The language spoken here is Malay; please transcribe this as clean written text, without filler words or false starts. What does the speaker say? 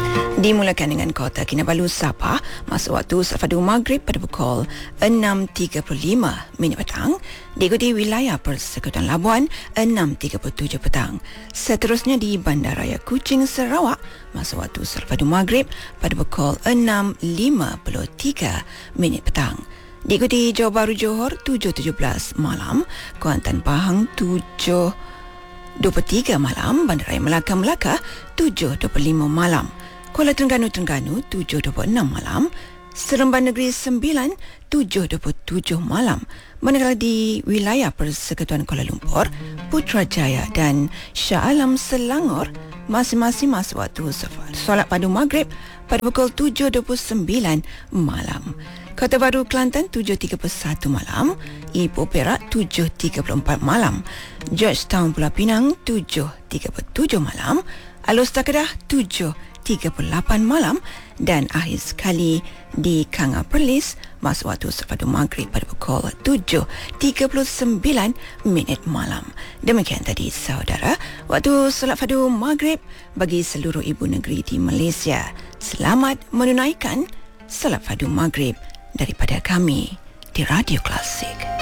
Dimulakan dengan Kota Kinabalu Sabah masa waktu Safadu Maghrib pada pukul 6.35 minit petang, diikuti wilayah Persekutuan Labuan 6.37 petang. Seterusnya di Bandaraya Kuching Sarawak masa waktu Safadu Maghrib pada pukul 6.53 minit petang. Diikuti Johor Bahru Johor 7.17 malam, Kuantan Pahang 7.23 malam, Bandaraya Melaka Melaka 7.25 malam, Kuala Terengganu 7.26 malam, Seremban Negeri 9 7.27 malam. Manakala di wilayah Persekutuan Kuala Lumpur, Putrajaya dan Shah Alam Selangor masing-masing masa waktu solat padu maghrib pada pukul 7.29 malam. Kota Baru Kelantan 7.31 malam, Ipoh Perak 7.34 malam, Georgetown Pulau Pinang 7.37 malam, Alor-Setar Kedah 7.38 malam dan akhir sekali di Kanga Perlis masa waktu Safadu Maghrib pada pukul 7.39 minit malam. Demikian tadi saudara, waktu solat Fadu Maghrib bagi seluruh ibu negeri di Malaysia. Selamat menunaikan solat Fadu Maghrib daripada kami di Radio Klasik.